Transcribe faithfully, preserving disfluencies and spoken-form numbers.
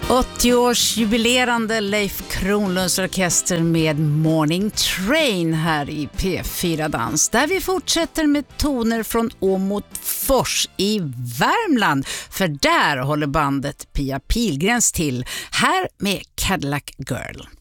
åttio-årsjubilerande Leif Kronlunds orkester med Morning Train här i P fyra Dans, där vi fortsätter med toner från Åmotfors i Värmland, för där håller bandet Pia Pilgrens till, här med Cadillac Girl.